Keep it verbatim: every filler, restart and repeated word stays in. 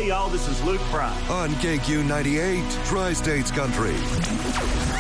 y'all. This is Luke Bryan on K Q ninety-eight, Tri-States Country.